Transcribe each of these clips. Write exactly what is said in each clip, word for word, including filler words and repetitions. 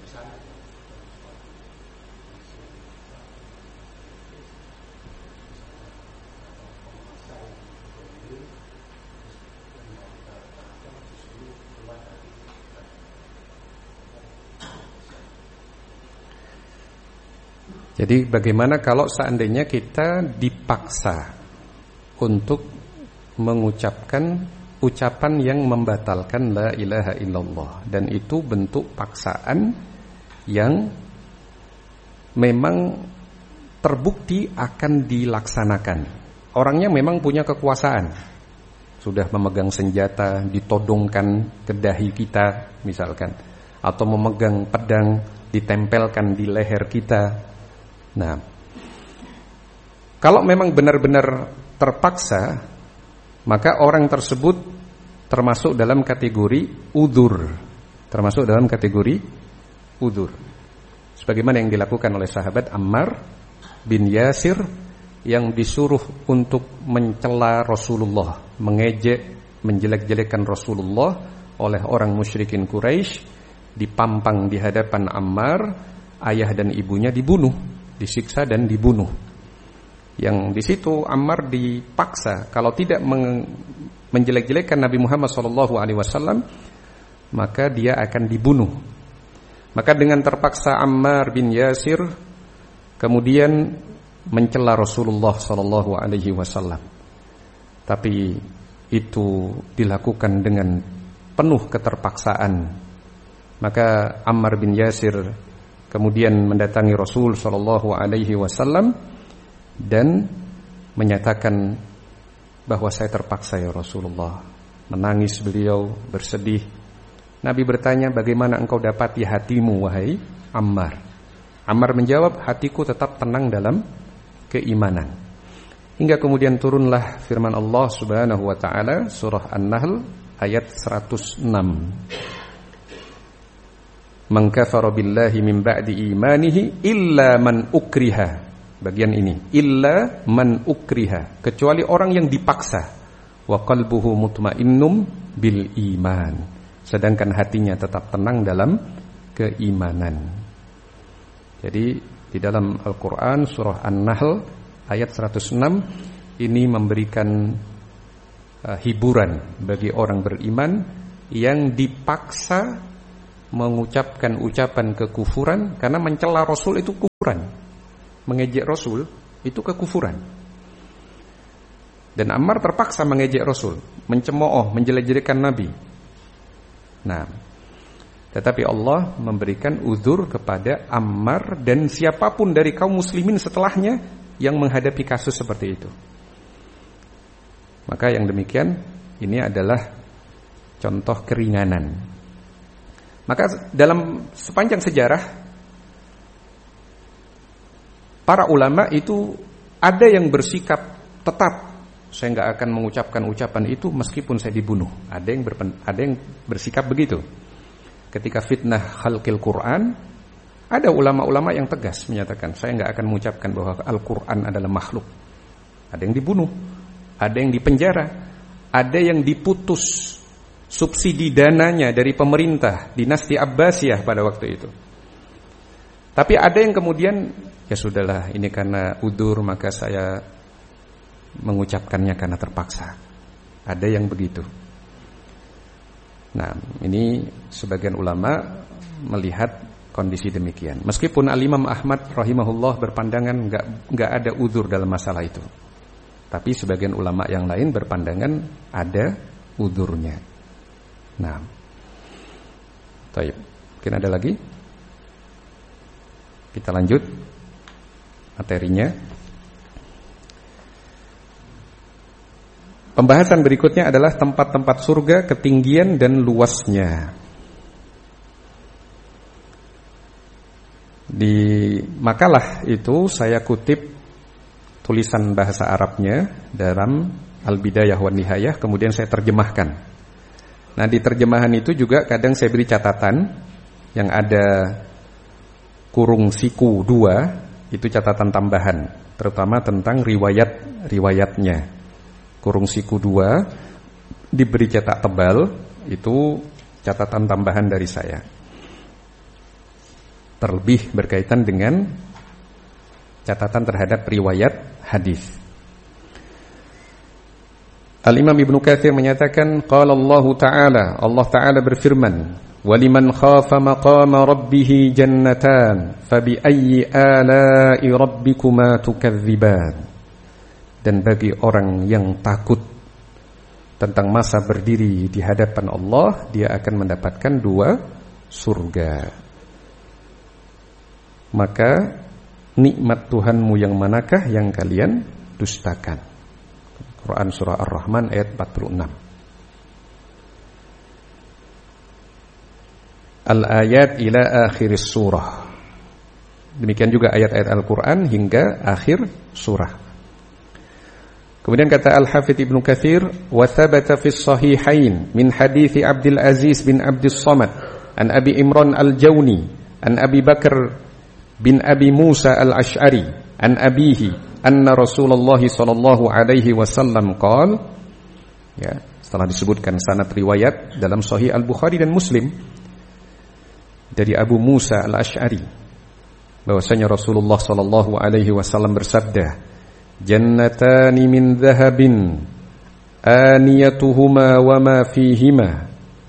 Jadi bagaimana kalau seandainya kita dipaksa untuk mengucapkan ucapan yang membatalkan la ilaha illallah, dan itu bentuk paksaan yang memang terbukti akan dilaksanakan. Orangnya memang punya kekuasaan, sudah memegang senjata, ditodongkan ke dahi kita misalkan, atau memegang pedang ditempelkan di leher kita. Nah, kalau memang benar-benar terpaksa, maka orang tersebut termasuk dalam kategori udzur, termasuk dalam kategori udzur. Sebagaimana yang dilakukan oleh sahabat Ammar bin Yasir yang disuruh untuk mencela Rasulullah, mengejek, menjelek-jelekan Rasulullah oleh orang musyrikin Quraisy, dipampang di hadapan Ammar, ayah dan ibunya dibunuh, disiksa dan dibunuh. Yang di situ Ammar dipaksa kalau tidak menjelek-jelekan Nabi Muhammad shallallahu alaihi wasallam, maka dia akan dibunuh. Maka dengan terpaksa Ammar bin Yasir kemudian mencela Rasulullah shallallahu alaihi wasallam. Tapi itu dilakukan dengan penuh keterpaksaan. Maka Ammar bin Yasir kemudian mendatangi Rasul sallallahu alaihi wasallam dan menyatakan bahwa saya terpaksa ya Rasulullah. Menangis beliau, bersedih. Nabi bertanya, bagaimana engkau dapati hatimu wahai Ammar? Ammar menjawab, hatiku tetap tenang dalam keimanan. Hingga kemudian turunlah firman Allah Subhanahu wa taala surah An-Nahl ayat seratus enam. Man kafara billahi min ba'di imanihi illa man ukriha. Bagian ini, illa man ukriha, kecuali orang yang dipaksa. Wa qalbuhu mutmainnum bil iman, sedangkan hatinya tetap tenang dalam keimanan. Jadi di dalam Al-Qur'an surah An-Nahl ayat seratus enam ini memberikan uh, hiburan bagi orang beriman yang dipaksa mengucapkan ucapan kekufuran, karena mencela Rasul itu kufuran, mengejek Rasul itu kekufuran. Dan Ammar terpaksa mengejek Rasul, mencemooh, menjelek-jelekan Nabi. Nah, tetapi Allah memberikan uzur kepada Ammar dan siapapun dari kaum muslimin setelahnya yang menghadapi kasus seperti itu. Maka yang demikian ini adalah contoh keringanan. Maka dalam sepanjang sejarah para ulama itu ada yang bersikap tetap, saya nggak akan mengucapkan ucapan itu meskipun saya dibunuh. Ada yang berpen, ada yang bersikap begitu. Ketika fitnah khalqil Quran, ada ulama-ulama yang tegas menyatakan saya nggak akan mengucapkan bahwa Al-Quran adalah makhluk. Ada yang dibunuh, ada yang dipenjara, ada yang diputus subsidi dananya dari pemerintah dinasti Abbasiyah pada waktu itu. Tapi ada yang kemudian, ya sudahlah, ini karena udzur maka saya mengucapkannya karena terpaksa. Ada yang begitu. Nah, ini sebagian ulama melihat kondisi demikian. Meskipun Al-Imam Ahmad rahimahullah berpandangan enggak enggak ada udzur dalam masalah itu. Tapi sebagian ulama yang lain berpandangan ada udzurnya. Nah, baik. Mungkin ada lagi? Kita lanjut materinya. Pembahasan berikutnya adalah tempat-tempat surga, ketinggian dan luasnya. Di makalah itu saya kutip tulisan bahasa Arabnya dalam Al-Bidayah wan Nihayah, kemudian saya terjemahkan. Nah, di terjemahan itu juga kadang saya beri catatan yang ada kurung siku dua, itu catatan tambahan, terutama tentang riwayat-riwayatnya. Kurung siku dua diberi cetak tebal, itu catatan tambahan dari saya. terlebih berkaitan dengan catatan terhadap riwayat hadis. Al-Imam Ibnu Katsir menyatakan qala Allah Ta'ala, Allah Ta'ala berfirman, "Waliman khafa maqama rabbih jannatan, fabi ayyi ala'i rabbikuma tukadziban." Dan bagi orang yang takut tentang masa berdiri di hadapan Allah, dia akan mendapatkan dua surga. Maka nikmat Tuhanmu yang manakah yang kalian dustakan? Quran surah Ar-Rahman ayat empat puluh enam. Al-ayat ila akhir surah. Demikian juga ayat-ayat Al-Quran hingga akhir surah. Kemudian kata Al-Hafidz Ibnu Katsir, wa thabata fi sahihain min hadithi Abdul Aziz bin Abdus Samad an Abi Imran Al-Jawni an Abi Bakar bin Abi Musa Al-Ash'ari an abihi anna Rasulullah sallallahu alaihi wasallam qala, ya, setelah disebutkan sanad riwayat dalam Sahih Al-Bukhari dan Muslim dari Abu Musa Al-Ash'ari bahwasanya Rasulullah sallallahu alaihi wasallam bersabda, "Jannatani min dhahabin aniyatuhuma wa ma fihima."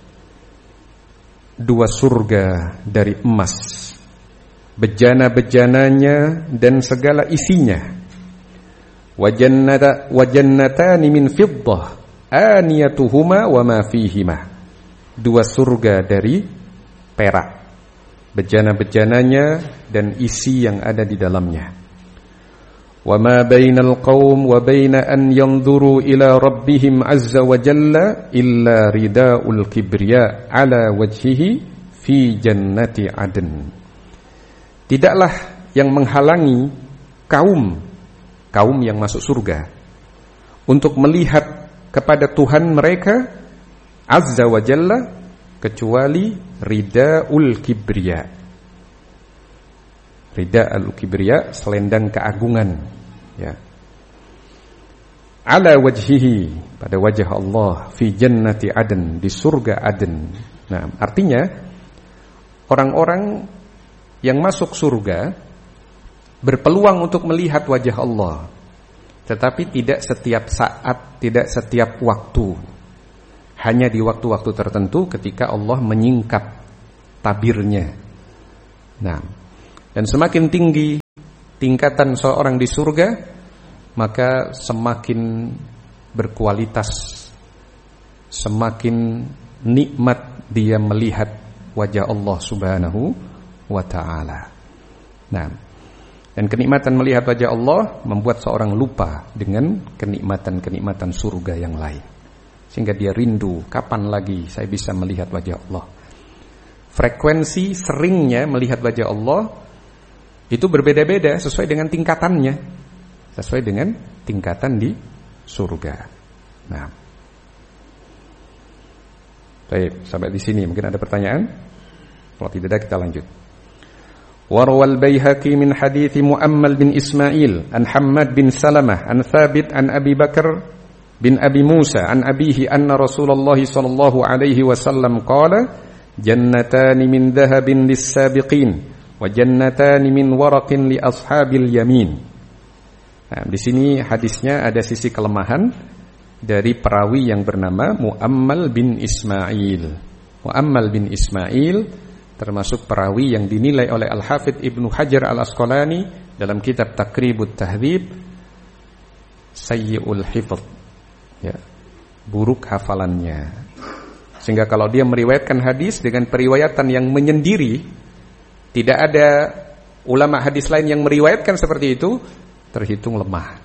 Dua surga dari emas, bejana-bejananya dan segala isinya. Wa jannata wa jannatani min fiddah aniyatuhuma wa ma fihima. Dua surga dari perak, bejana-bejananya dan isi yang ada di dalamnya. Wa ma bainal qaum wa baina an yanzuru ila rabbihim azza wa jalla illa ridaul kibriya ala wajhihi fi jannati adn. Tidaklah yang menghalangi kaum kaum yang masuk surga untuk melihat kepada Tuhan mereka azza wa jalla kecuali ridaul kibriya. Ridaul kibriya, selendang keagungan, ya. Ala wajhihi, pada wajah Allah, fi jannati adn, di surga Aden. Nah, artinya orang-orang yang masuk surga berpeluang untuk melihat wajah Allah, tetapi tidak setiap saat, tidak setiap waktu. Hanya di waktu-waktu tertentu ketika Allah menyingkap tabirnya. Nah, dan semakin tinggi tingkatan seorang di surga, maka semakin berkualitas, semakin nikmat dia melihat wajah Allah Subhanahu wa ta'ala. Nah, dan kenikmatan melihat wajah Allah membuat seorang lupa dengan kenikmatan-kenikmatan surga yang lain, sehingga dia rindu, kapan lagi saya bisa melihat wajah Allah. Frekuensi seringnya melihat wajah Allah itu berbeda-beda sesuai dengan tingkatannya, sesuai dengan tingkatan di surga. Nah, baik, sampai di sini mungkin ada pertanyaan. Kalau tidak ada, kita lanjut. وروى البيهقي من حديث مؤمل بن إسماعيل عن حماد بن سلمة عن ثابت عن أبي بكر بن أبي موسى عن أبيه أن رسول الله صلى الله عليه وسلم قال جنتان من ذهب للسابقين وجنتان من ورق لأصحاب اليمين. Nah, di sini hadisnya ada sisi kelemahan dari perawi yang bernama Muammal bin Ismail. Muammal bin Ismail termasuk perawi yang dinilai oleh Al-Hafidz Ibnu Hajar Al-Asqalani dalam kitab Taqribut Tahdzib sayyi'ul hifdz, ya, buruk hafalannya. Sehingga kalau dia meriwayatkan hadis dengan periwayatan yang menyendiri, tidak ada ulama hadis lain yang meriwayatkan seperti itu, terhitung lemah.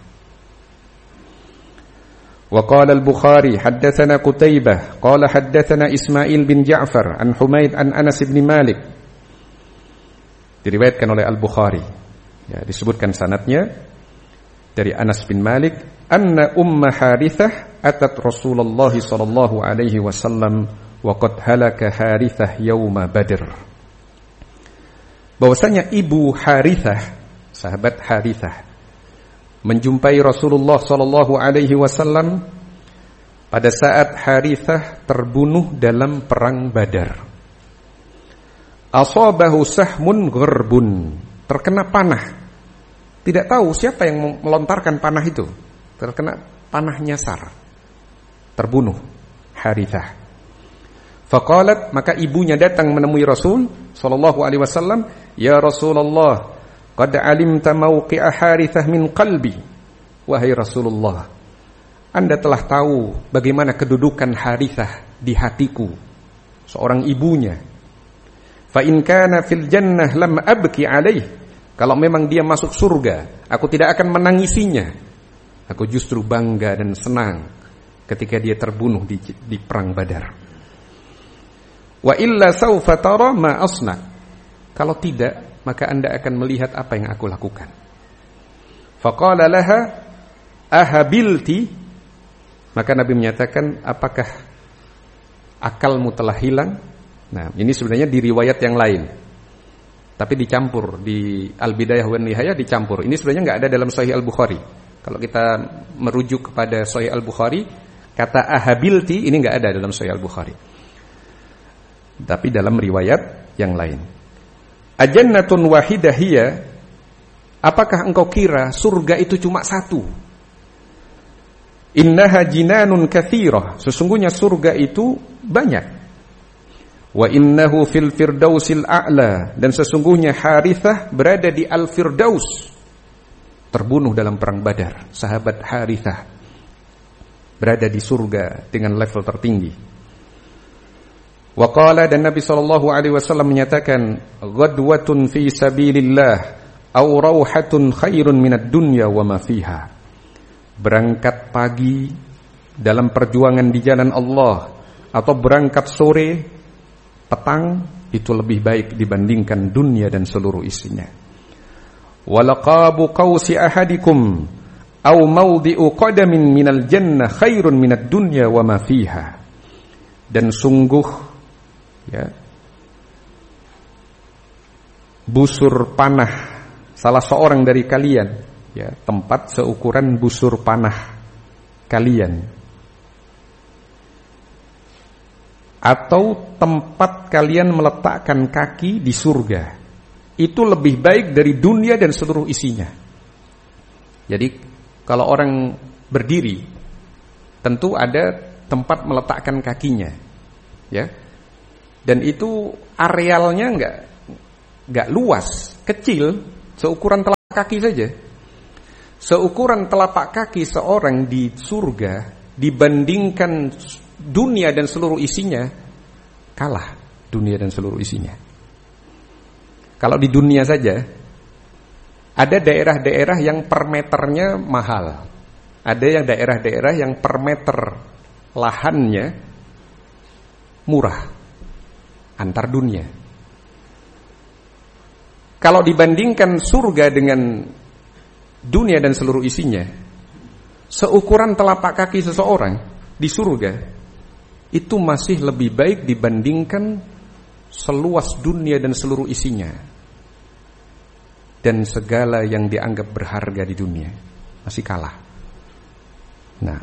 وقال البخاري حدثنا قتيبة قال حدثنا إسماعيل بن جعفر عن حميد عن أنس بن مالك. Diriwayatkan oleh Al-Bukhari, ya, disebutkan sanadnya dari Anas bin Malik, anna Umma Harithah atat Rasulullah sallallahu alaihi wasallam wa qad halaka Harithah yauma Badr. Bahwasanya ibu Harithah, sahabat Harithah, menjumpai Rasulullah sallallahu alaihi wasallam pada saat Harithah terbunuh dalam perang Badar. asabahu sahmun gharbun, terkena panah. Tidak tahu siapa yang melontarkan panah itu. Terkena panah nyasar, terbunuh Harithah. Faqalat, maka ibunya datang menemui Rasul sallallahu alaihi wasallam, "Ya Rasulullah, qad alimta mawqi'a Harithah min qalbi." Wahai Rasulullah, Anda telah tahu bagaimana kedudukan Harithah di hatiku, seorang ibunya. Fa in kana fil jannah lam abki alaih. Kalau memang dia masuk surga, aku tidak akan menangisinya. Aku justru bangga dan senang ketika dia terbunuh di, di perang Badar. Wa illa saufa tara ma asna. Kalau tidak, maka Anda akan melihat apa yang aku lakukan. Faqala laha ahabilti. Maka Nabi menyatakan, apakah akalmu telah hilang? Nah, ini sebenarnya di riwayat yang lain, tapi dicampur di Al-Bidayah wan Nihayah, dicampur. Ini sebenarnya nggak ada dalam Sahih Al-Bukhari. Kalau kita merujuk kepada Sahih Al-Bukhari, kata ahabilti ini nggak ada dalam Sahih Al-Bukhari, tapi dalam riwayat yang lain. Ajannatun wahidah hiya, apakah engkau kira surga itu cuma satu? Innaha jinanun katsirah, sesungguhnya surga itu banyak. Wa innahu fil firdausil a'la, dan sesungguhnya Harithah berada di Al-Firdaus, terbunuh dalam perang Badar. Sahabat Harithah berada di surga dengan level tertinggi. Wa qala, dan Nabi sallallahu alaihi wasallam menyatakan, ghadwatun fi sabilillah aw rauhatun khairun minad dunya wa ma fiha. Berangkat pagi dalam perjuangan di jalan Allah atau berangkat sore petang itu lebih baik dibandingkan dunia dan seluruh isinya. Walaqabu qausi ahadikum aw mawdi'u qadamin minal jannah khairun minad dunya wa ma fiha. Dan sungguh, ya, busur panah salah seorang dari kalian, ya, tempat seukuran busur panah kalian, atau tempat kalian meletakkan kaki di surga, itu lebih baik dari dunia dan seluruh isinya. Jadi kalau orang berdiri, tentu ada tempat meletakkan kakinya, ya, dan itu arealnya nggak nggak luas, kecil, seukuran telapak kaki saja. Seukuran telapak kaki seorang di surga dibandingkan dunia dan seluruh isinya, kalah dunia dan seluruh isinya. Kalau di dunia saja, ada daerah-daerah yang per meternya mahal, ada yang daerah-daerah yang per meter lahannya murah, antar dunia. Kalau dibandingkan surga dengan dunia dan seluruh isinya, seukuran telapak kaki seseorang di surga itu masih lebih baik dibandingkan seluas dunia dan seluruh isinya dan segala yang dianggap berharga di dunia, masih kalah. Nah,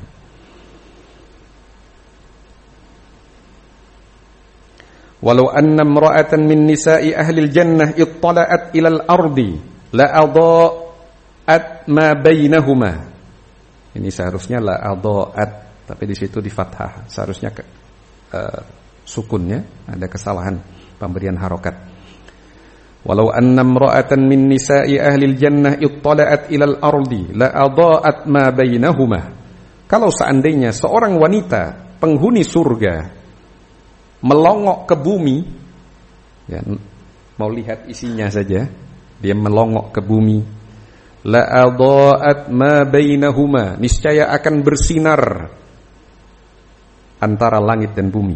walau anna imra'atan min nisa'i ahli al-jannah ittala'at ila al-ardi la adha'at ma bainahuma. Ini seharusnya la adha'at, tapi di situ di fathah, seharusnya ke, uh, sukunnya ada kesalahan pemberian harokat. Walau anna imra'atan min nisa'i ahli al-jannah ittala'at ila al-ardi la adha'at ma bainahuma. Kalau seandainya seorang wanita penghuni surga melongok ke bumi, ya, mau lihat isinya saja, dia melongok ke bumi, la adha'at ma bainahuma, niscaya akan bersinar antara langit dan bumi.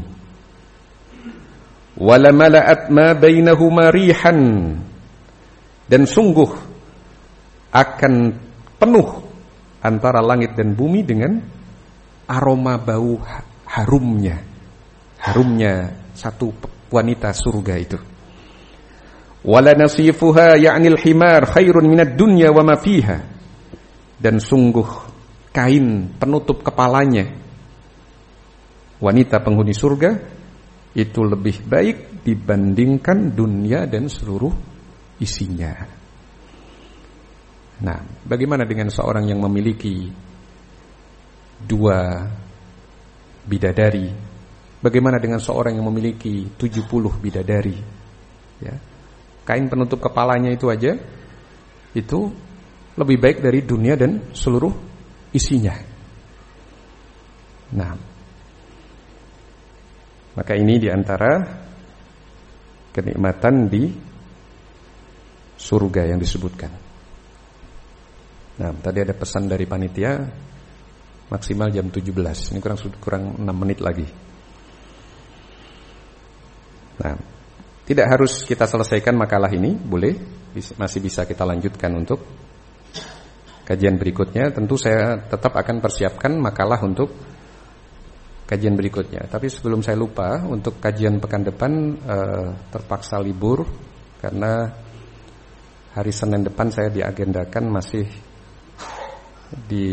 Wala mala'at ma bainahuma rihan, dan sungguh akan penuh antara langit dan bumi dengan aroma bau harumnya, harumnya satu wanita surga itu. Wala nasifuha ya'nil himar khairun minad dunya wa ma fiha, dan sungguh kain penutup kepalanya wanita penghuni surga itu lebih baik dibandingkan dunia dan seluruh isinya. Nah, bagaimana dengan seorang yang memiliki dua bidadari? Bagaimana dengan seorang yang memiliki tujuh puluh bidadari? Ya. Kain penutup kepalanya itu aja itu lebih baik dari dunia dan seluruh isinya. Nah, maka ini diantara kenikmatan di surga yang disebutkan. Nah, tadi ada pesan dari panitia maksimal jam tujuh belas. Ini kurang kurang enam menit lagi. Nah, tidak harus kita selesaikan makalah ini, boleh masih bisa kita lanjutkan untuk kajian berikutnya. Tentu saya tetap akan persiapkan makalah untuk kajian berikutnya. Tapi sebelum saya lupa, untuk kajian pekan depan eh, terpaksa libur karena hari Senin depan saya diagendakan masih di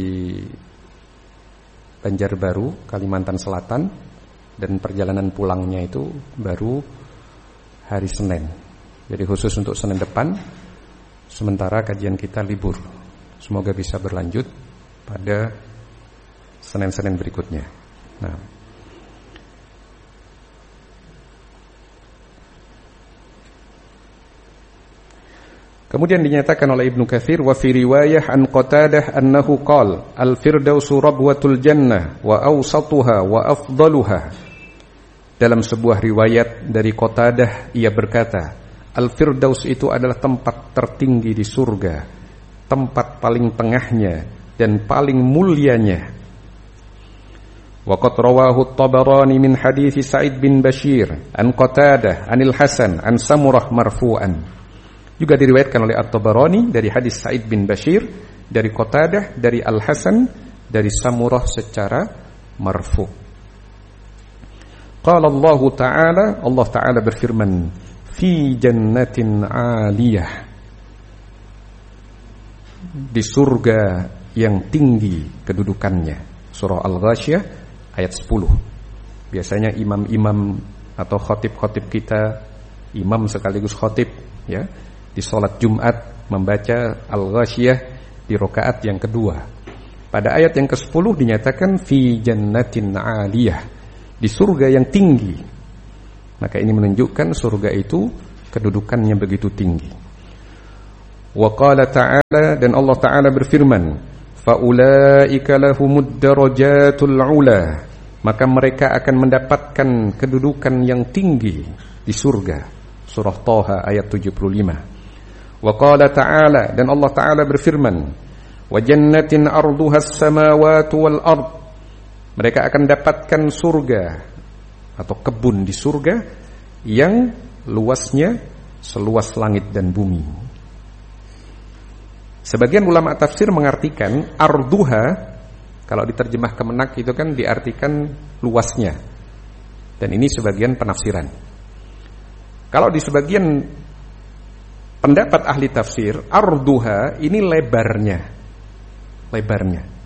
Banjarbaru, Kalimantan Selatan, dan perjalanan pulangnya itu baru hari Senin. Jadi khusus untuk Senin depan, sementara kajian kita libur. Semoga bisa berlanjut pada Senin-Senin berikutnya. Nah, kemudian dinyatakan oleh Ibnu Katsir, wa fi riwayah an Qatadah annahu qala al-firdausu rabwatul jannah wa awsatuha wa afdaluha. Dalam sebuah riwayat dari Qatadah ia berkata, al-firdaus itu adalah tempat tertinggi di surga, tempat paling tengahnya dan paling mulianya. Wa qad rawahu at-Tabarani min hadits Sa'id bin Bashir an Qatadah anil Hasan an Samurah marfu'an. Juga diriwayatkan oleh At-Tabarani dari hadis Sa'id bin Bashir, dari Qatadah, dari Al-Hasan, dari Samurah secara marfu'. Qala Allah Ta'ala, Allah Ta'ala berfirman, fi jannatin 'aliyah, di surga yang tinggi kedudukannya. Surah Al-Ghasyiyah ayat sepuluh. Biasanya imam-imam atau khatib-khatib kita, imam sekaligus khatib, ya, di sholat Jumat membaca Al-Ghasyiyah di rakaat yang kedua. Pada ayat yang kesepuluh dinyatakan fi jannatin 'aliyah, di surga yang tinggi. Maka ini menunjukkan surga itu kedudukannya begitu tinggi. Wa qala ta'ala, dan Allah Ta'ala berfirman, fa ulaika lahumud darajatul 'ula, maka mereka akan mendapatkan kedudukan yang tinggi di surga. Surah Thaha ayat tujuh puluh lima. Wa qala ta'ala, dan Allah Ta'ala berfirman, wa jannatin arduha as-samawati wal ard, mereka akan dapatkan surga atau kebun di surga yang luasnya seluas langit dan bumi. Sebagian ulama tafsir mengartikan arduha, kalau diterjemah Kemenak itu kan diartikan luasnya. Dan ini sebagian penafsiran. Kalau di sebagian pendapat ahli tafsir, arduha ini lebarnya. Lebarnya.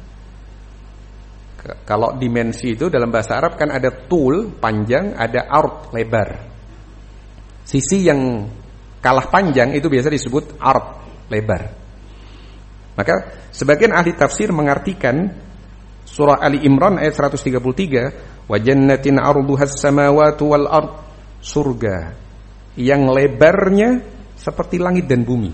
Kalau dimensi itu dalam bahasa Arab kan ada tul, panjang, ada ard, lebar. Sisi yang kalah panjang itu biasa disebut ard, lebar. Maka sebagian ahli tafsir mengartikan surah Ali Imran ayat seratus tiga puluh tiga, wa jannatin arduhas samawati wal ard, surga yang lebarnya seperti langit dan bumi.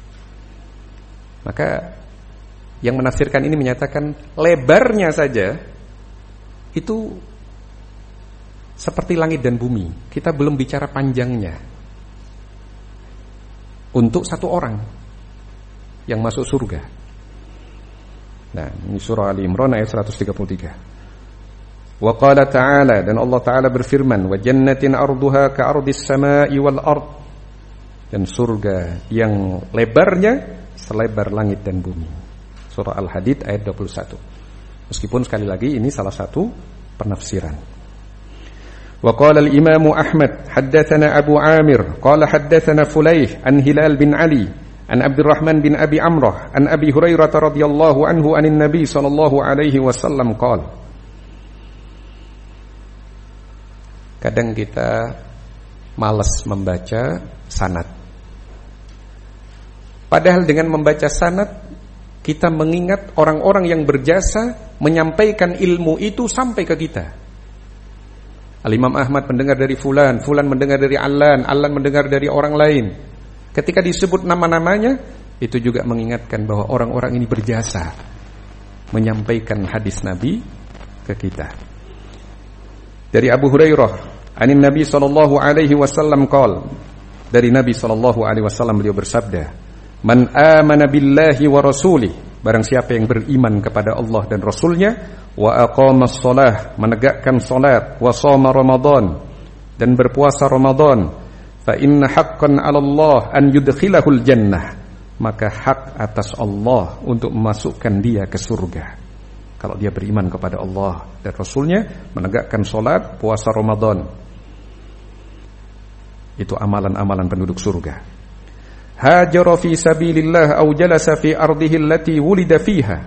Maka yang menafsirkan ini menyatakan lebarnya saja itu seperti langit dan bumi. Kita belum bicara panjangnya. Untuk satu orang yang masuk surga. Nah, ini surah Ali Imran ayat seratus tiga puluh tiga. Wa qala ta'ala, dan Allah Ta'ala berfirman, wa jannatin arduha ka'ardis sama'i wal ard, dan surga yang lebarnya selebar langit dan bumi. Surah Al-Hadid ayat dua puluh satu. Meskipun sekali lagi ini salah satu penafsiran. Wa qala al-Imam Ahmad haddatsana Abu Amir qala haddatsana Fulayh an Hilal bin Ali an Abdurrahman bin Abi Amrah an Abi Hurairah radhiyallahu anhu anin Nabi sallallahu alaihi wasallam qala kadang kita malas membaca sanad. Padahal dengan membaca sanad kita mengingat orang-orang yang berjasa menyampaikan ilmu itu sampai ke kita. Al-Imam Ahmad mendengar dari fulan, fulan mendengar dari Allan, Allan mendengar dari orang lain. Ketika disebut nama-namanya, itu juga mengingatkan bahwa orang-orang ini berjasa menyampaikan hadis Nabi ke kita. Dari Abu Hurairah, anin Nabi sallallahu alaihi wasallam qala, dari Nabi sallallahu alaihi wasallam beliau bersabda, "Man amana billahi wa rasulih," barang siapa yang beriman kepada Allah dan Rasulnya, wa aqamas shalah, menegakkan salat, wa shoma Ramadan, dan berpuasa Ramadan, fa inna haqqan 'ala Allah an yudkhilahul jannah, maka hak atas Allah untuk memasukkan dia ke surga. Kalau dia beriman kepada Allah dan Rasulnya, menegakkan salat, puasa Ramadan, itu amalan-amalan penduduk surga. Hajara fi sabilillah aw jalasa fi ardihi allati wulida fiha,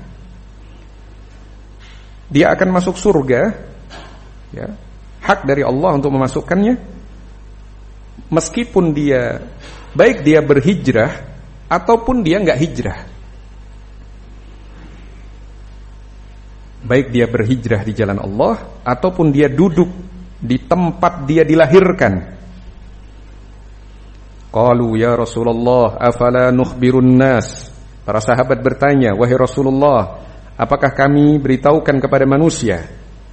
dia akan masuk surga, ya, hak dari Allah untuk memasukkannya, meskipun dia baik dia berhijrah ataupun dia enggak hijrah. Baik dia berhijrah di jalan Allah ataupun dia duduk di tempat dia dilahirkan. Qalu ya Rasulullah afala nukhbirun nas, para sahabat bertanya, wahai Rasulullah, apakah kami beritahukan kepada manusia?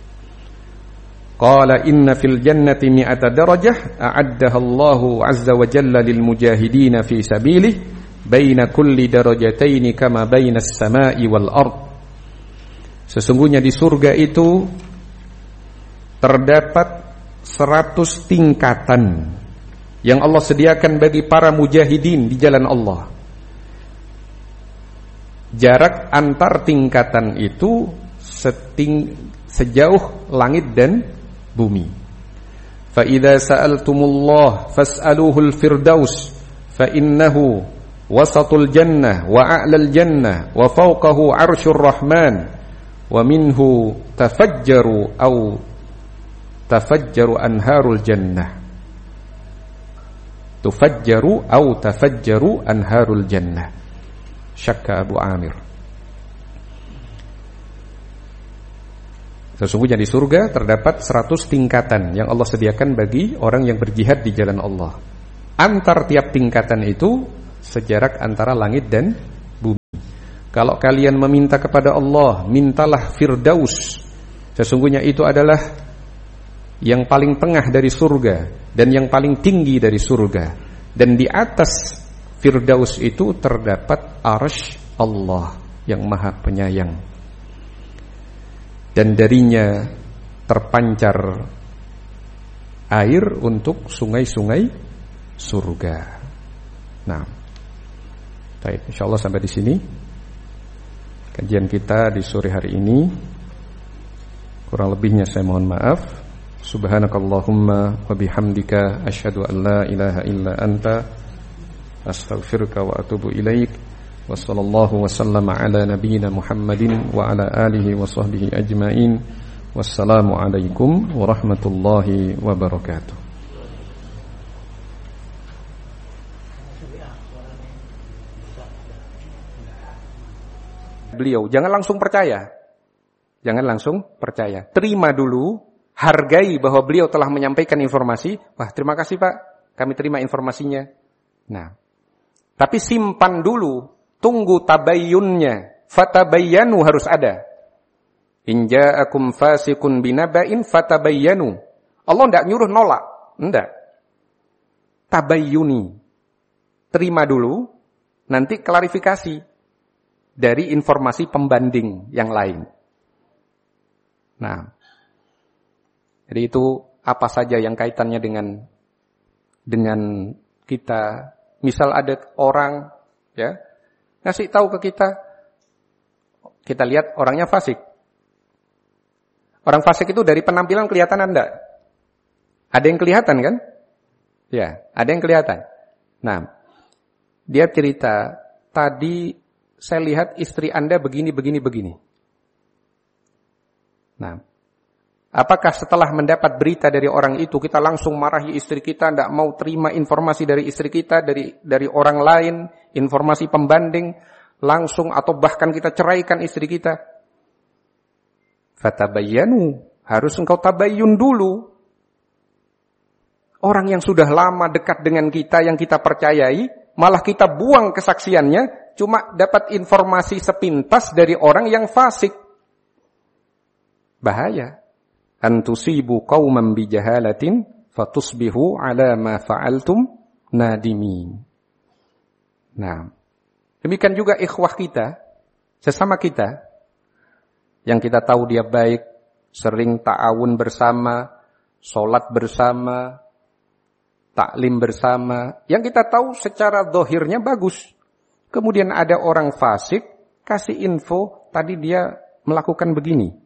Qala inna fil jannati mi'ata darajah a'addaha Allahu azza wa jalla lil mujahidin fi sabilih baina kulli darajataini kama baina as-sama'i wal ard. Sesungguhnya di surga itu terdapat seratus tingkatan yang Allah sediakan bagi para mujahidin di jalan Allah. Jarak antar tingkatan itu seting, sejauh langit dan bumi. Fa idza sa'altumullah fas'aluhul firdaus fa innahu wasatul jannah wa a'lal jannah wa fawqahu 'arsyur rahman wa minhu tafajjaru au tafajjaru anharul jannah. Tufajjaru au tafajjaru anharul jannah. Syakka Abu Amir. Sesungguhnya di surga terdapat seratus tingkatan yang Allah sediakan bagi orang yang berjihad di jalan Allah. Antar tiap tingkatan itu sejarak antara langit dan bumi. Kalau kalian meminta kepada Allah, mintalah Firdaus. Sesungguhnya itu adalah yang paling tengah dari surga dan yang paling tinggi dari surga. Dan di atas Firdaus itu terdapat arsy Allah yang maha penyayang, dan darinya terpancar air untuk sungai-sungai surga. Nah, baik, insyaallah sampai di sini kajian kita di sore hari ini. Kurang lebihnya saya mohon maaf. Subhanakallahumma wa bihamdika asyhadu an la ilaha illa anta astaghfiruka wa atubu ilaik. Wa sallallahu wa sallama ala nabiyyina Muhammadin wa ala alihi wa sahbihi ajmain. Wassalamu alaikum warahmatullahi wabarakatuh. Beliau jangan langsung percaya. Jangan langsung percaya. Terima dulu, hargai bahwa beliau telah menyampaikan informasi. Wah, terima kasih Pak, kami terima informasinya. Nah, tapi simpan dulu, tunggu tabayyunnya. Fatabayyanu harus ada. In ja'akum fasiqun binaba'in fatabayyanu. Allah enggak nyuruh nolak, enggak. Tabayyuni. Terima dulu, nanti klarifikasi dari informasi pembanding yang lain. Nah, jadi itu apa saja yang kaitannya dengan dengan kita. Misal ada orang ya ngasih tahu ke kita, kita lihat orangnya fasik. Orang fasik itu dari penampilan kelihatan enggak? Ada yang kelihatan kan? Ya, ada yang kelihatan. Nah, dia cerita, tadi saya lihat istri Anda begini, begini, begini. Nah, Apakah setelah mendapat berita dari orang itu kita langsung marahi istri kita, tidak mau terima informasi dari istri kita, dari dari orang lain, informasi pembanding, langsung atau bahkan kita ceraikan istri kita? Fatabayyanu, harus engkau tabayyun dulu. Orang yang sudah lama dekat dengan kita, yang kita percayai, malah kita buang kesaksiannya, cuma dapat informasi sepintas dari orang yang fasik. Bahaya. Antusibu qauman bijahalatin fatusbihu ala ma fa'altum nadimin. Nah, demikian juga ikhwah kita, sesama kita, yang kita tahu dia baik, sering ta'awun bersama, sholat bersama, taklim bersama, yang kita tahu secara zahirnya bagus. Kemudian ada orang fasik, kasih info, tadi dia melakukan begini.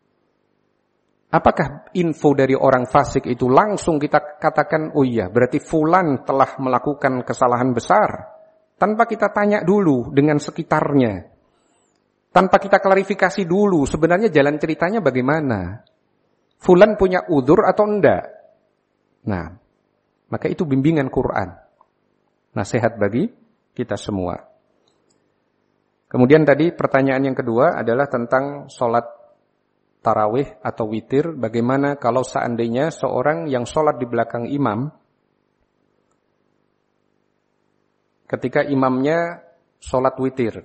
Apakah info dari orang fasik itu langsung kita katakan, oh iya, berarti fulan telah melakukan kesalahan besar, tanpa kita tanya dulu dengan sekitarnya, tanpa kita klarifikasi dulu, sebenarnya jalan ceritanya bagaimana? Fulan punya udzur atau enggak? Nah, maka itu bimbingan Quran. Nasihat bagi kita semua. Kemudian tadi pertanyaan yang kedua adalah tentang sholat tarawih atau witir. Bagaimana kalau seandainya seorang yang sholat di belakang imam, ketika imamnya sholat witir,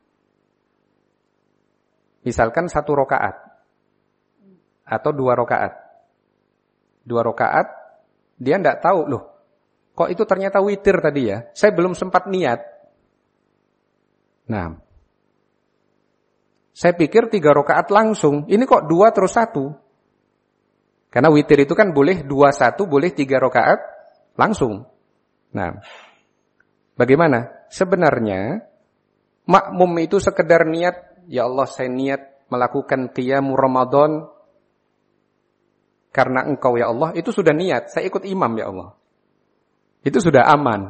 misalkan satu rokaat atau dua rokaat, dua rokaat, dia tidak tahu loh, kok itu ternyata witir tadi ya, saya belum sempat niat. Nah, saya pikir tiga rokaat langsung, ini kok dua terus satu. Karena witir itu kan boleh dua satu, boleh tiga rokaat langsung. Nah, bagaimana? Sebenarnya makmum itu sekedar niat, ya Allah saya niat melakukan qiyamul Ramadan karena engkau ya Allah, itu sudah niat, saya ikut imam ya Allah. Itu sudah aman.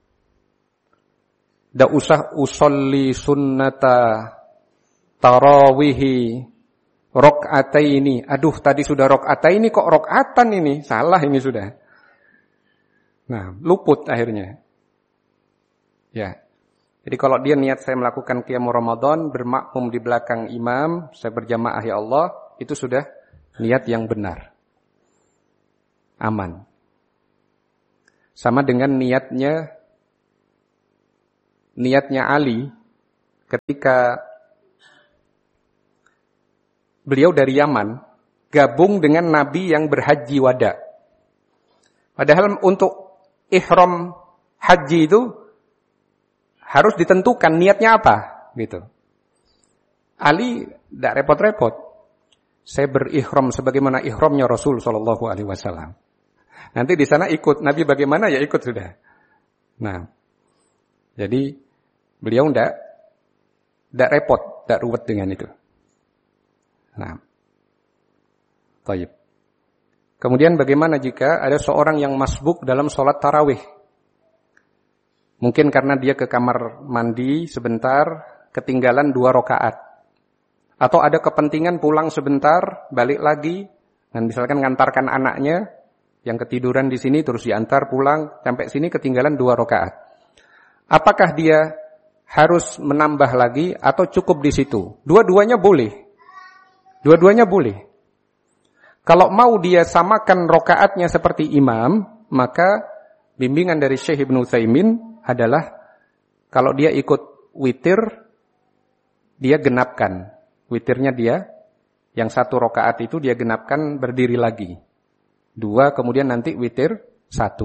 Tidak usah usolli sunnata tarawihi rok'ataini. Aduh, tadi sudah rok'ataini kok rok'atan ini. Salah ini sudah. Nah, luput akhirnya. Ya. Jadi kalau dia niat saya melakukan qiyamul Ramadan, bermakmum di belakang imam, saya berjamaah ya Allah, itu sudah niat yang benar. Aman. Sama dengan niatnya niatnya Ali ketika beliau dari Yaman gabung dengan Nabi yang berhaji wada. Padahal untuk ihram haji itu harus ditentukan niatnya apa, gitu. Ali tidak repot-repot. Saya berihram sebagaimana ihramnya Rasul sallallahu alaihi wasallam. Nanti di sana ikut Nabi bagaimana ya ikut sudah. Nah, jadi beliau tidak tidak repot, tidak ruwet dengan itu. Nah, taib. Kemudian bagaimana jika ada seorang yang masbuk dalam sholat tarawih? Mungkin karena dia ke kamar mandi sebentar, ketinggalan dua rakaat. Atau ada kepentingan pulang sebentar, balik lagi, dan misalkan ngantarkan anaknya yang ketiduran di sini terus diantar pulang, sampai sini ketinggalan dua rakaat. Apakah dia harus menambah lagi atau cukup di situ? Dua-duanya boleh. Dua-duanya boleh. Kalau mau dia samakan rokaatnya seperti imam, maka bimbingan dari Syekh Ibnu Utsaimin adalah kalau dia ikut witir, dia genapkan. Witirnya dia, yang satu rokaat itu dia genapkan berdiri lagi. Dua, kemudian nanti witir satu.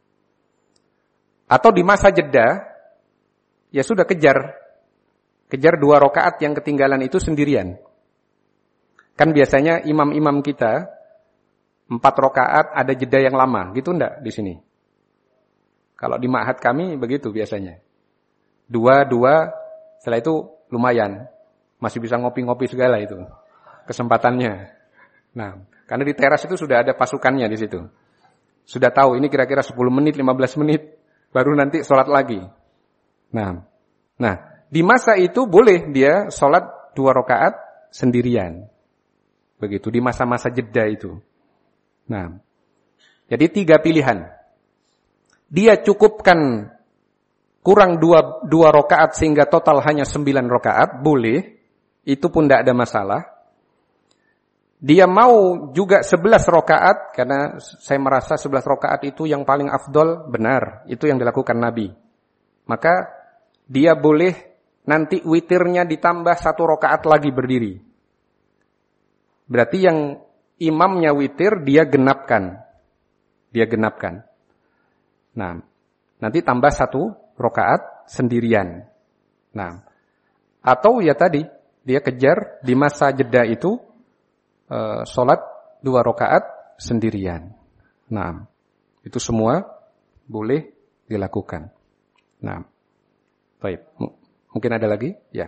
Atau di masa jeda, ya sudah kejar. Kejar dua rokaat yang ketinggalan itu sendirian. Kan biasanya imam-imam kita empat rokaat ada jeda yang lama, gitu enggak di sini? Kalau di ma'had kami begitu biasanya. Dua, dua, setelah itu lumayan. Masih bisa ngopi-ngopi segala itu kesempatannya. Nah, karena di teras itu sudah ada pasukannya di situ. Sudah tahu ini kira-kira sepuluh menit, lima belas menit, baru nanti sholat lagi. Nah, nah di masa itu boleh dia sholat dua rokaat sendirian. begitu di masa-masa jeda itu. Nah, jadi tiga pilihan. Dia cukupkan kurang dua, dua rakaat sehingga total hanya sembilan rakaat, boleh. Itu pun tidak ada masalah. Dia mau juga sebelas rakaat, karena saya merasa sebelas rakaat itu yang paling afdol, benar. Itu yang dilakukan Nabi. Maka dia boleh nanti witirnya ditambah satu rakaat lagi berdiri. Berarti yang imamnya witir, dia genapkan. Dia genapkan. Nah, nanti tambah satu rakaat sendirian. Nah, atau ya tadi, dia kejar di masa jeda itu, uh, sholat dua rakaat sendirian. Nah, itu semua boleh dilakukan. Nah, baik. M- mungkin ada lagi? Ya.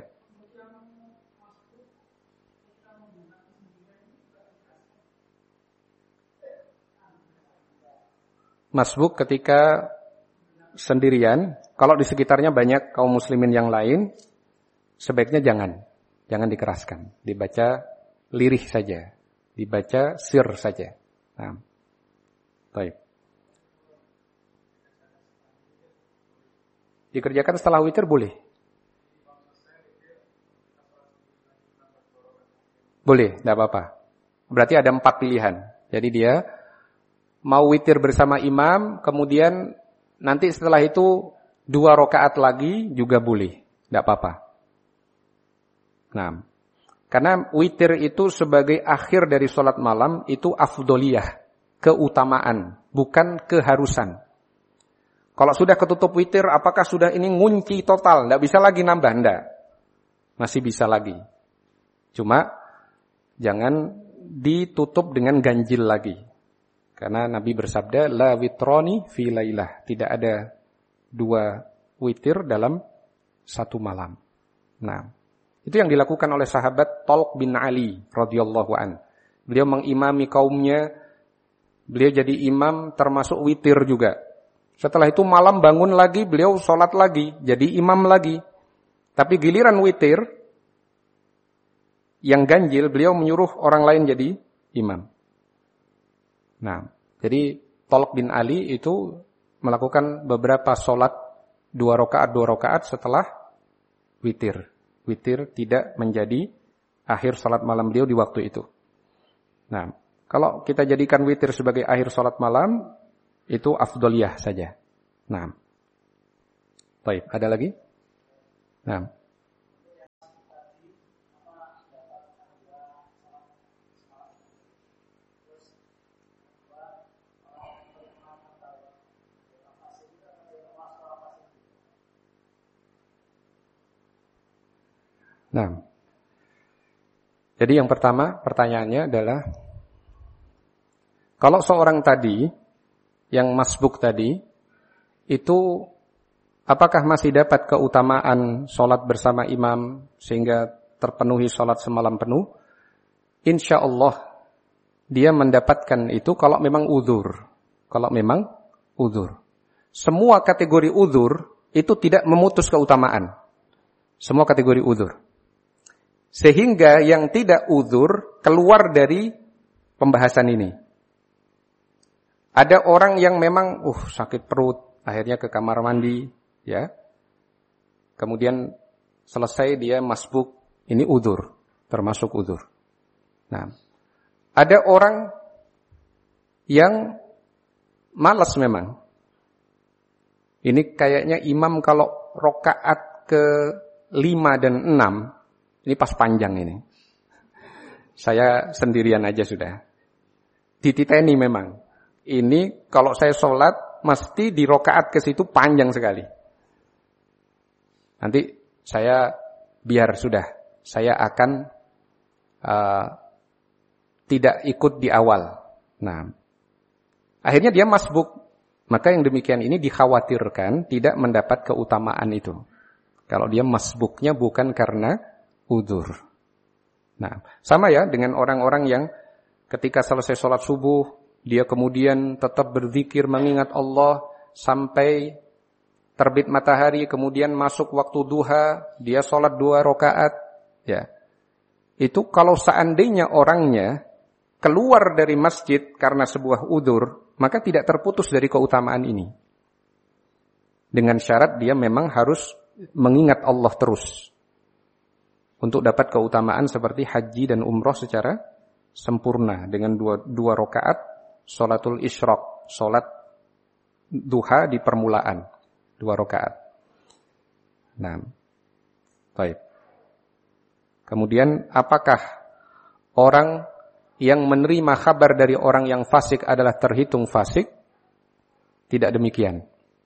Masbuk ketika sendirian, kalau di sekitarnya banyak kaum muslimin yang lain, sebaiknya jangan. Jangan dikeraskan. Dibaca lirih saja. Dibaca sir saja. Nah, baik. Dikerjakan setelah witir boleh. Boleh, tidak apa-apa. Berarti ada empat pilihan. Jadi dia mau witir bersama imam, kemudian nanti setelah itu dua rakaat lagi juga boleh, tidak apa-apa. Nah, karena witir itu sebagai akhir dari sholat malam itu afdoliyah, keutamaan, bukan keharusan. Kalau sudah ketutup witir, apakah sudah ini ngunci total, tidak bisa lagi nambah, tidak. Masih bisa lagi. Cuma jangan ditutup dengan ganjil lagi. Karena Nabi bersabda, la witroni fi lailah. Tidak ada dua witir dalam satu malam. Nah, itu yang dilakukan oleh sahabat Talq bin Ali radhiyallahu an. Beliau mengimami kaumnya, beliau jadi imam termasuk witir juga. Setelah itu malam bangun lagi, beliau sholat lagi, jadi imam lagi. Tapi giliran witir, yang ganjil, beliau menyuruh orang lain jadi imam. Nah, jadi Talq bin Ali itu melakukan beberapa sholat dua rakaat dua rakaat setelah witir. Witir tidak menjadi akhir sholat malam beliau di waktu itu. Nah, kalau kita jadikan witir sebagai akhir sholat malam, itu afdoliyah saja. Nah, baik, ada lagi? Nah. Nah, jadi yang pertama pertanyaannya adalah, kalau seorang tadi, yang masbuk tadi, itu apakah masih dapat keutamaan sholat bersama imam sehingga terpenuhi sholat semalam penuh? Insya Allah dia mendapatkan itu kalau memang uzur. Kalau memang uzur. Semua kategori uzur itu tidak memutus keutamaan. Semua kategori uzur. Sehingga yang tidak uzur keluar dari pembahasan ini. Ada orang yang memang uh sakit perut, akhirnya ke kamar mandi, ya. Kemudian selesai dia masbuk, ini uzur, termasuk uzur. Nah, ada orang yang malas memang. Ini kayaknya imam kalau rokaat ke lima dan enam, ini pas panjang ini. Saya sendirian aja sudah. Dititeni memang. Ini kalau saya sholat, mesti di rokaat ke situ panjang sekali. Nanti saya biar sudah, saya akan uh, tidak ikut di awal. Nah, akhirnya dia masbuk. Maka yang demikian ini dikhawatirkan tidak mendapat keutamaan itu. Kalau dia masbuknya bukan karena udzur. Nah, sama ya dengan orang-orang yang ketika selesai sholat subuh, dia kemudian tetap berzikir mengingat Allah sampai terbit matahari, kemudian masuk waktu duha, dia sholat dua rakaat. Ya, itu kalau seandainya orangnya keluar dari masjid karena sebuah udzur, maka tidak terputus dari keutamaan ini. Dengan syarat dia memang harus mengingat Allah terus untuk dapat keutamaan seperti haji dan umroh secara sempurna dengan dua, dua rakaat sholatul isyraq, sholat duha di permulaan, dua rakaat. Nah, baik. Kemudian apakah orang yang menerima kabar dari orang yang fasik adalah terhitung fasik? Tidak demikian.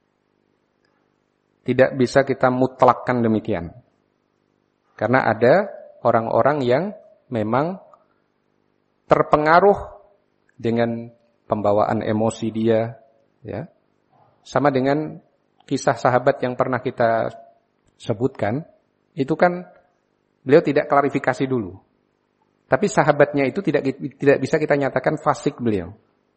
Tidak bisa kita mutlakkan demikian. Karena ada orang-orang yang memang terpengaruh dengan pembawaan emosi dia, ya. Sama dengan kisah sahabat yang pernah kita sebutkan, itu kan beliau tidak klarifikasi dulu. Tapi sahabatnya itu tidak tidak bisa kita nyatakan fasik beliau.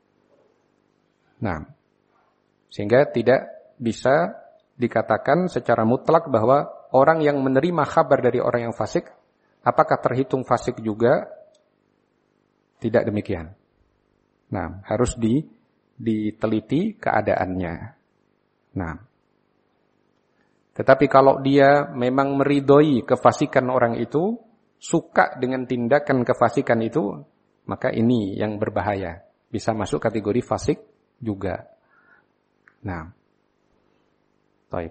Nah, sehingga tidak bisa dikatakan secara mutlak bahwa orang yang menerima kabar dari orang yang fasik, apakah terhitung fasik juga? Tidak demikian. Nah, harus di, diteliti keadaannya. Nah, tetapi kalau dia memang meridhoi kefasikan orang itu, suka dengan tindakan kefasikan itu, maka ini yang berbahaya. Bisa masuk kategori fasik juga. Nah, baik.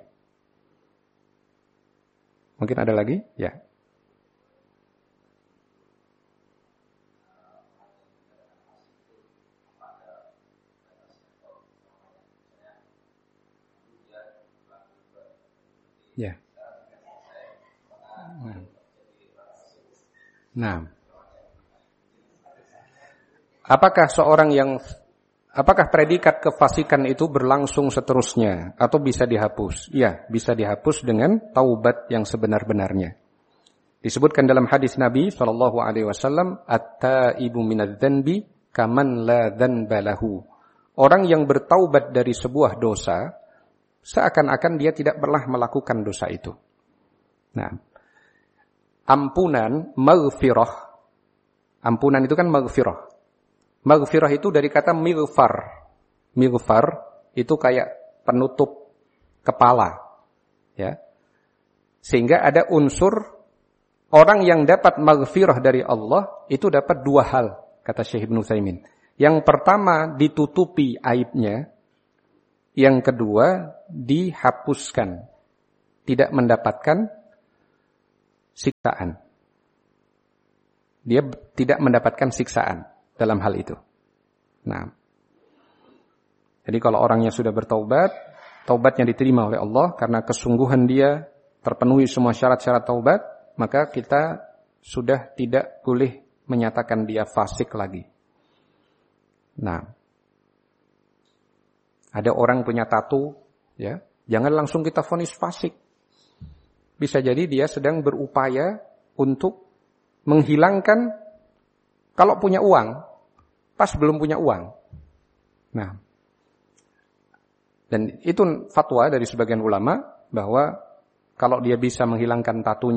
Mungkin ada lagi? Ya. Ya. Nah. Nah. Apakah seorang yang apakah predikat kefasikan itu berlangsung seterusnya atau bisa dihapus? Ya, bisa dihapus dengan taubat yang sebenar-benarnya. Disebutkan dalam hadis Nabi sallallahu alaihi wasallam, "At-taibu minadz-dzanbi kaman la dzanba lahu." Orang yang bertaubat dari sebuah dosa seakan-akan dia tidak pernah melakukan dosa itu. Nah, ampunan, maghfirah. Ampunan itu kan maghfirah. Maghfirah itu dari kata mighfar. Mighfar itu kayak penutup kepala. Ya. Sehingga ada unsur orang yang dapat maghfirah dari Allah itu dapat dua hal, kata Syekh Ibnu Utsaimin. Yang pertama ditutupi aibnya. Yang kedua, dihapuskan. Tidak mendapatkan siksaan. Dia tidak mendapatkan siksaan dalam hal itu. Nah, jadi kalau orangnya sudah bertaubat, taubatnya diterima oleh Allah karena kesungguhan dia terpenuhi semua syarat-syarat taubat, maka kita sudah tidak boleh menyatakan dia fasik lagi. Nah, ada orang punya tato, ya, jangan langsung kita vonis fasik. Bisa jadi dia sedang berupaya untuk menghilangkan, kalau punya uang, pas belum punya uang. Nah, dan itu fatwa dari sebagian ulama bahwa kalau dia bisa menghilangkan tatunya